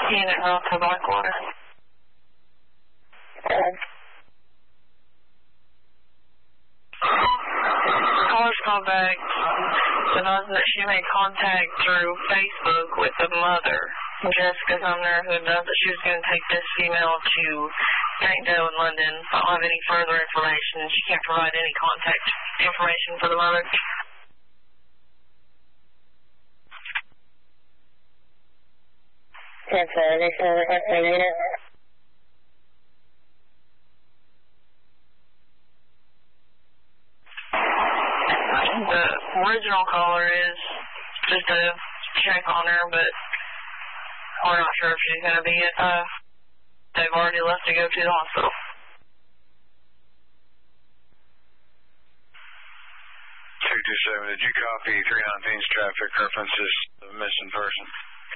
Unit route to Blackwater. Caller's called back, advising that she made contact through Facebook with the mother, Jessica Sumner, who knows that she was going to take this female to St. Joe in London. I don't have any further information. She can't provide any contact information for the mother. That's the original caller is just to check on her, but we're not sure if she's going to be at, they've already left to go to the hospital. Did you copy 319's traffic references of a missing person?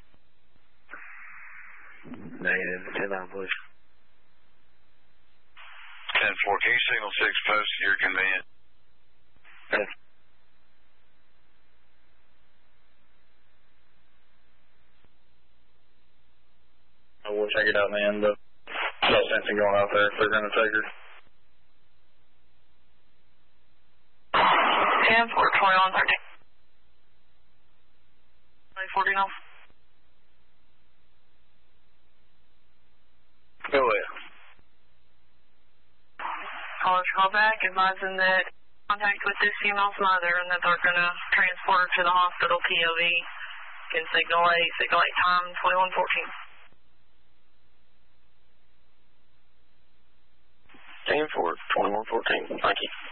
Negative, 10-9, please. 10-4, can you signal 6 post at your convenience? Okay. I will check it out, man, but no sense in going out there if they're going to take her. 10-4, 21-13. 40 now. Go ahead. Caller's call back, advising that contact with this female's mother and that they're going to transport her to the hospital POV in signal 8 time 2114. 10-4, 21-14. Thank you.